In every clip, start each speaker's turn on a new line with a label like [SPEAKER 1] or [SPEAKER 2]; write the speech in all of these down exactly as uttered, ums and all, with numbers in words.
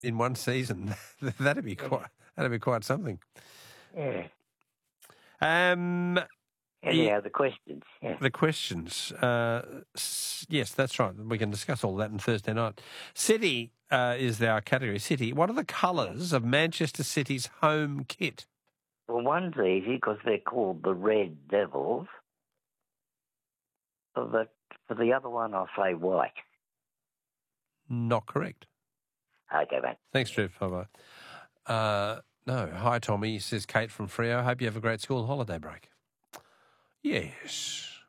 [SPEAKER 1] in one season. that'd be quite. That'd be quite something.
[SPEAKER 2] Yeah.
[SPEAKER 1] Um.
[SPEAKER 2] Anyhow, the questions. Yeah.
[SPEAKER 1] The questions. Uh, s- yes, that's right. We can discuss all that on Thursday night. City uh, is our category. City. What are the colours of Manchester City's home kit?
[SPEAKER 2] Well, one's easy because they're called the Red Devils. For the, for the other one, I'll say white.
[SPEAKER 1] Not correct.
[SPEAKER 2] Okay, mate.
[SPEAKER 1] Thanks, Drew. Bye-bye. Uh, no. Hi, Tommy, says Kate from Freo. Hope you have a great school holiday break. Yes.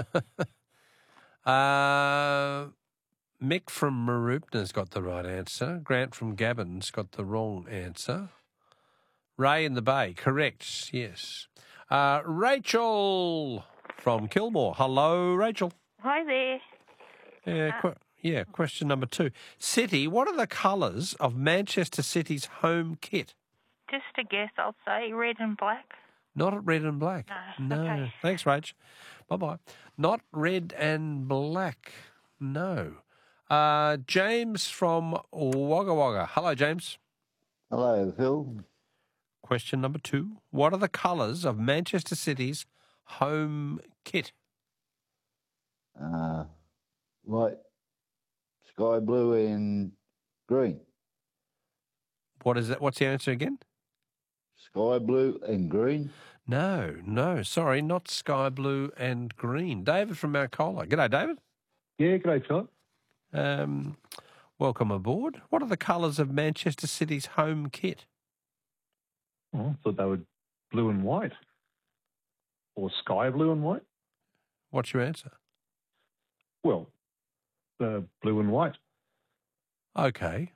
[SPEAKER 1] uh, Mick from Maroopna's got the right answer. Grant from Gabon's got the wrong answer. Ray in the Bay, correct, yes. Uh, Rachel from Kilmore. Hello, Rachel.
[SPEAKER 3] Hi there.
[SPEAKER 1] Yeah, qu- yeah, question number two. City, what are the colours of Manchester City's home kit?
[SPEAKER 3] Just a guess, I'll say red and black.
[SPEAKER 1] Not red and black.
[SPEAKER 3] No.
[SPEAKER 1] No.
[SPEAKER 3] Okay.
[SPEAKER 1] Thanks, Rach. Bye-bye. Not red and black. No. Uh, James from Wagga Wagga. Hello, James.
[SPEAKER 4] Hello, Phil.
[SPEAKER 1] Question number two. What are the colours of Manchester City's home kit?
[SPEAKER 4] Uh, white, sky blue and green.
[SPEAKER 1] What is that? What's the answer again?
[SPEAKER 4] Sky blue and green.
[SPEAKER 1] No, no, sorry, not sky blue and green. David from Mount Colah. G'day, David.
[SPEAKER 5] Yeah, g'day, Philip.
[SPEAKER 1] Um, welcome aboard. What are the colours of Manchester City's home kit?
[SPEAKER 5] Oh, I thought they were blue and white. Or sky blue and white.
[SPEAKER 1] What's your answer?
[SPEAKER 5] Well, the blue and white.
[SPEAKER 1] Okay.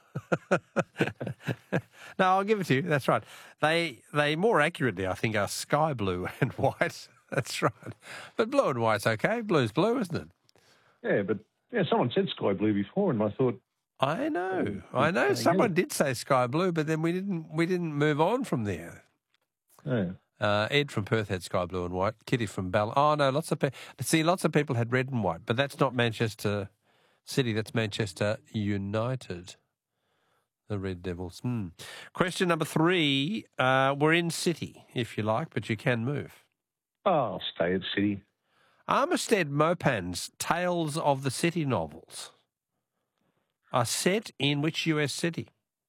[SPEAKER 1] No, I'll give it to you. That's right. They they more accurately, I think, are sky blue and white. That's right. But blue and white's okay. Blue's blue, isn't it?
[SPEAKER 5] Yeah, but yeah, someone said sky blue before, and I thought.
[SPEAKER 1] I know. I know. Someone did say sky blue, but then we didn't. We didn't move on from there.
[SPEAKER 5] Yeah.
[SPEAKER 1] Uh, Ed from Perth had sky blue and white. Kitty from Ball. Oh no, lots of people. See, lots of people had red and white, but that's not Manchester City. That's Manchester United. The Red Devils. Hmm. Question number three. Uh, we're in City, if you like, but you can move.
[SPEAKER 5] Oh, I'll stay at City.
[SPEAKER 1] Armistead Maupin's Tales of the City novels are set in which U S city?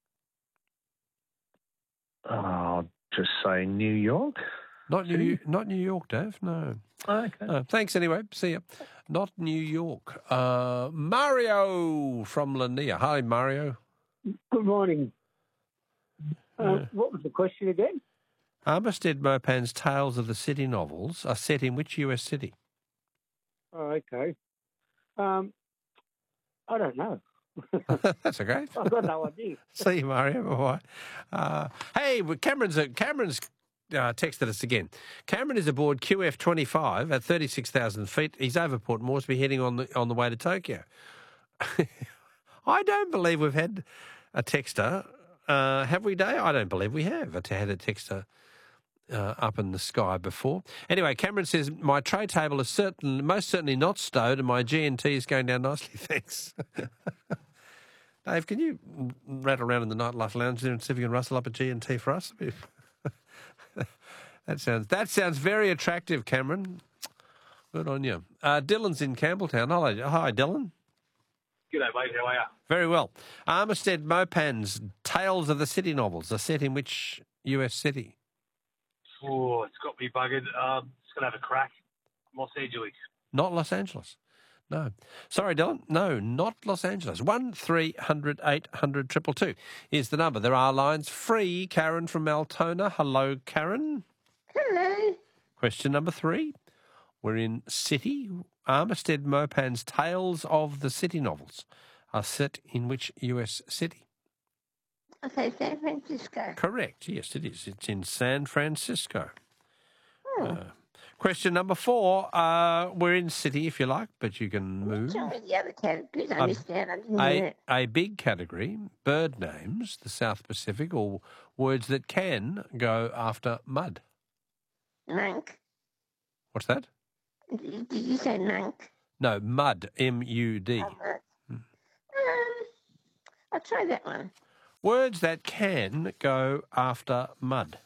[SPEAKER 5] I'll just say New York.
[SPEAKER 1] Not New, not New York, Dave. No.
[SPEAKER 5] Okay.
[SPEAKER 1] Uh, thanks anyway. See ya. Not New York. Uh, Mario from Lanier. Hi, Mario.
[SPEAKER 6] Good morning. Uh,
[SPEAKER 1] Uh,
[SPEAKER 6] what was the question again?
[SPEAKER 1] Armistead Maupin's Tales of the City novels are set in which U S city?
[SPEAKER 6] Oh, okay. Um, I don't know.
[SPEAKER 1] That's okay.
[SPEAKER 6] I've got no idea.
[SPEAKER 1] See you, Mario. Bye-bye. Uh, hey, Cameron's Cameron's uh, texted us again. Cameron is aboard Q F twenty-five at thirty-six thousand feet. He's over Port Moresby, heading on the on the way to Tokyo. I don't believe we've had a texter. Uh, have we, Dave? I don't believe we have had a texter uh, up in the sky before. Anyway, Cameron says, my tray table is certain, most certainly not stowed and my G and T is going down nicely, thanks. Dave, can you rattle around in the Nightlife Lounge there and see if you can rustle up a G and T for us? that sounds that sounds very attractive, Cameron. Good on you. Uh, Dylan's in Campbelltown. Hello. Hi, Dylan.
[SPEAKER 7] G'day, mate. How are you?
[SPEAKER 1] Very well. Armistead Maupin's Tales of the City novels are set in which U S city?
[SPEAKER 7] Oh, it's got me buggered. Um, just going to have a crack. Los Angeles.
[SPEAKER 1] Not Los Angeles. No. Sorry, Dylan. No, not Los Angeles. One three hundred eight hundred triple two is the number. There are lines free. Karen from Altona. Hello, Karen.
[SPEAKER 8] Hello.
[SPEAKER 1] Question number three. We're in City. Armistead Maupin's Tales of the City novels are set in which U S city?
[SPEAKER 8] Okay, San Francisco.
[SPEAKER 1] Correct. Yes, it is. It's in San Francisco.
[SPEAKER 8] Hmm.
[SPEAKER 1] Uh, question number four. Uh, we're in City, if you like, but you can move.
[SPEAKER 8] Tell me the other categories. I
[SPEAKER 1] A-
[SPEAKER 8] missed out. I didn't hear
[SPEAKER 1] A,
[SPEAKER 8] it.
[SPEAKER 1] a big category, bird names, the South Pacific, or words that can go after mud.
[SPEAKER 8] Monk.
[SPEAKER 1] What's that?
[SPEAKER 8] Did did you say monk?
[SPEAKER 1] No, mud, M U D.
[SPEAKER 8] Oh, monk. Um, I'll try that one.
[SPEAKER 1] Words that can go after mud.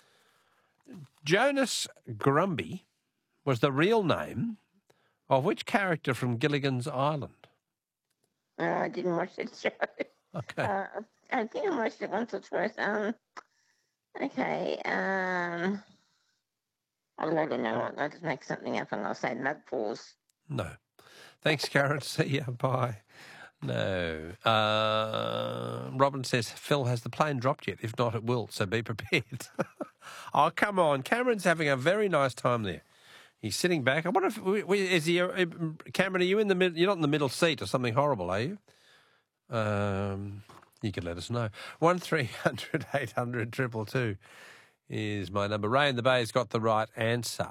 [SPEAKER 1] Jonas Grumby was the real name of which character from Gilligan's Island?
[SPEAKER 8] Oh, I didn't watch that show.
[SPEAKER 1] Okay.
[SPEAKER 8] Uh, I think I watched it once or twice. Um, okay. Um, I don't know. I'll just make something up and I'll say Mudpaws.
[SPEAKER 1] No. Thanks, Karen. See ya. Bye. No. Uh, Robin says, Phil, has the plane dropped yet? If not, it will, so be prepared. Oh, come on. Cameron's having a very nice time there. He's sitting back. I wonder if, we, we, is he, uh, Cameron, are you in the middle? You're not in the middle seat or something horrible, are you? Um, you could let us know. one three hundred eight hundred two two two is my number. Ray in the Bay's got the right answer.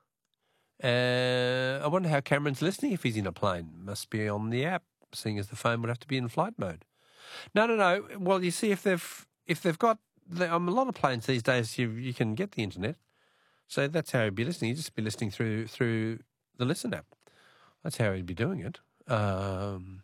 [SPEAKER 1] Uh, I wonder how Cameron's listening if he's in a plane. Must be on the app, seeing as the phone would have to be in flight mode. No, no, no. Well, you see, if they've if they've got the, um, a lot of planes these days, you you can get the internet, so that's how he'd be listening. He'd just be listening through through the Listen app. That's how he'd be doing it. Um,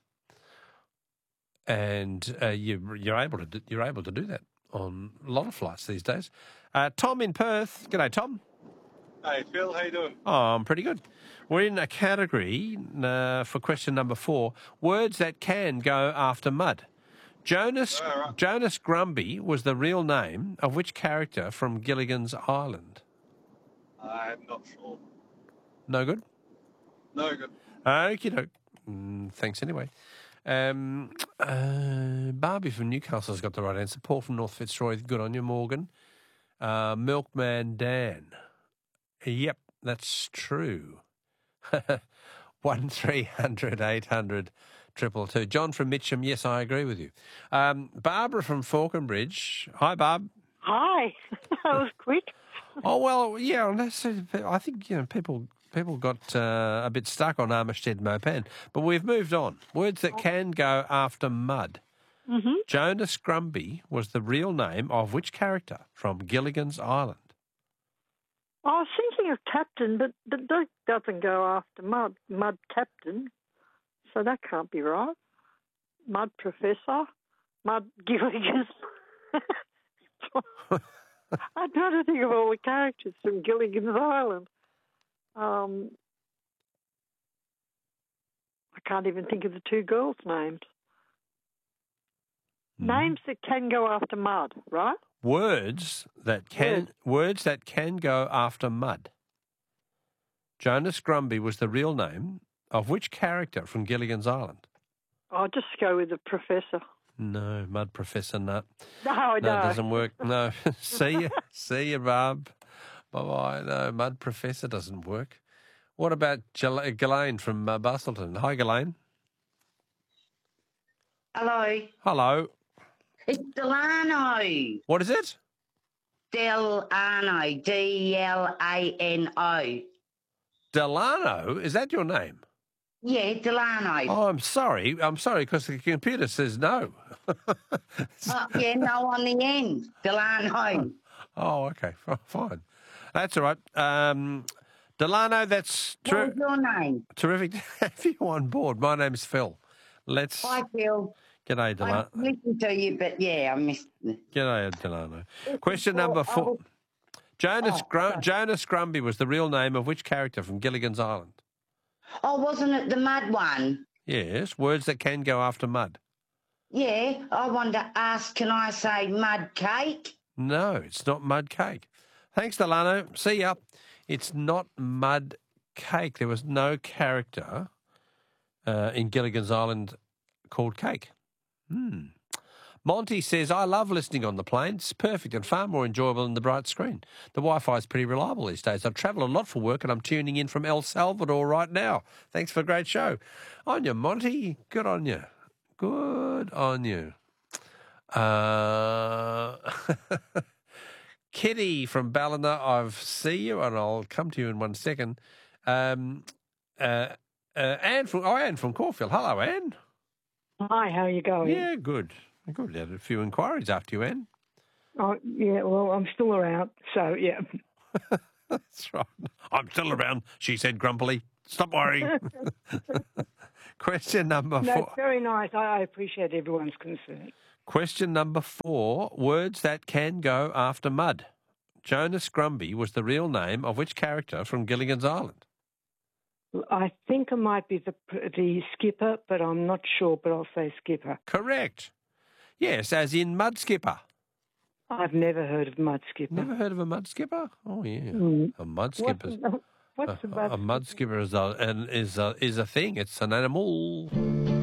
[SPEAKER 1] and uh, you you're able to do, you're able to do that on a lot of flights these days. Uh, Tom in Perth. G'day, Tom.
[SPEAKER 7] Hey, Phil, how you doing?
[SPEAKER 1] Oh, I'm pretty good. We're in a category uh, for question number four, words that can go after mud. Jonas
[SPEAKER 7] Oh, right.
[SPEAKER 1] Jonas Grumby was the real name of which character from Gilligan's Island?
[SPEAKER 7] I'm not sure.
[SPEAKER 1] No good?
[SPEAKER 7] No good.
[SPEAKER 1] Okie doke. Mm, thanks anyway. Um, uh, Barbie from Newcastle's got the right answer. Paul from North Fitzroy, good on you, Morgan. Uh, Milkman Dan. Yep, that's true. One three hundred eight hundred triple two. John from Mitcham. Yes, I agree with you. Um, Barbara from Falconbridge. Hi, Barb.
[SPEAKER 9] Hi. That was quick.
[SPEAKER 1] Oh well, yeah. That's, I think you know people people got uh, a bit stuck on Armistead Mopan, but we've moved on. Words that can go after mud.
[SPEAKER 9] Mm-hmm.
[SPEAKER 1] Jonas Grumby was the real name of which character from Gilligan's Island?
[SPEAKER 9] I was thinking of Captain, but, but that doesn't go after Mud. Mud Captain. So that can't be right. Mud Professor. Mud Gilligan. I'm trying to think of all the characters from Gilligan's Island. Um, I can't even think of the two girls' names.
[SPEAKER 1] Mm.
[SPEAKER 9] Names that can go after mud, right?
[SPEAKER 1] Words that can
[SPEAKER 9] Words.
[SPEAKER 1] words that can go after mud. Jonas Grumby was the real name of which character from Gilligan's Island?
[SPEAKER 9] I'll just go with the professor.
[SPEAKER 1] No, Mud Professor, no.
[SPEAKER 9] No, I
[SPEAKER 1] No, it
[SPEAKER 9] don't.
[SPEAKER 1] doesn't work. No. See you. See you, Barb. Bye-bye. No, Mud Professor doesn't work. What about Gil- Ghislaine from uh, Bustleton? Hi, Ghislaine.
[SPEAKER 10] Hello.
[SPEAKER 1] Hello.
[SPEAKER 10] It's Delano.
[SPEAKER 1] What is it?
[SPEAKER 10] Delano. D L A N O.
[SPEAKER 1] Delano? Is that your name?
[SPEAKER 10] Yeah, Delano.
[SPEAKER 1] Oh, I'm sorry. I'm sorry because the computer says no.
[SPEAKER 10] Oh, yeah, no on the end. Delano.
[SPEAKER 1] Oh, okay. F- Fine. That's all right. Um, Delano, that's
[SPEAKER 10] What
[SPEAKER 1] ter-
[SPEAKER 10] was your name?
[SPEAKER 1] terrific to have you on board. My name's Phil. Let's...
[SPEAKER 10] Hi, Phil.
[SPEAKER 1] G'day,
[SPEAKER 10] I
[SPEAKER 1] Delano.
[SPEAKER 10] listened to you, but yeah, I missed it.
[SPEAKER 1] G'day, Delano. Question number four. Jonas,
[SPEAKER 10] Oh,
[SPEAKER 1] Gru-
[SPEAKER 10] sorry.
[SPEAKER 1] Jonas Grumby was the real name of which character from Gilligan's Island?
[SPEAKER 10] Oh, wasn't it the mud one?
[SPEAKER 1] Yes, words that can go after mud.
[SPEAKER 10] Yeah, I wanted to ask, can I say mud cake?
[SPEAKER 1] No, it's not mud cake. Thanks, Delano. See ya. It's not mud cake. There was no character uh, in Gilligan's Island called Cake. Hmm. Monty says, I love listening on the plane. It's perfect and far more enjoyable than the bright screen. The Wi-Fi is pretty reliable these days. I travel a lot for work and I'm tuning in from El Salvador right now. Thanks for a great show. On you, Monty. Good on you. Good on you. Uh, Kitty from Ballina, I've see you and I'll come to you in one second. Um, uh, uh, Anne from, oh, Anne from Caulfield. Hello, Anne.
[SPEAKER 6] Hi, how are you going?
[SPEAKER 1] Yeah, good. Good. Had a few inquiries after you, Anne.
[SPEAKER 6] Oh, yeah, well, I'm still around, so yeah.
[SPEAKER 1] That's right. I'm still around, she said grumpily. Stop worrying. Question number
[SPEAKER 6] No,
[SPEAKER 1] four.
[SPEAKER 6] it's very nice. I, I appreciate everyone's concern.
[SPEAKER 1] Question number four, words that can go after mud. Jonas Grumby was the real name of which character from Gilligan's Island?
[SPEAKER 6] I think it might be the the skipper, but I'm not sure, but I'll say skipper.
[SPEAKER 1] Correct. Yes, as in mud skipper.
[SPEAKER 6] I've never heard of mud skipper.
[SPEAKER 1] Never heard of a mud skipper? Oh, yeah.
[SPEAKER 6] Mm.
[SPEAKER 1] A mud
[SPEAKER 6] What's,
[SPEAKER 1] skipper.
[SPEAKER 6] what's
[SPEAKER 1] a,
[SPEAKER 6] a mud
[SPEAKER 1] a mud skipper is a, an, is a, is a thing. It's an animal.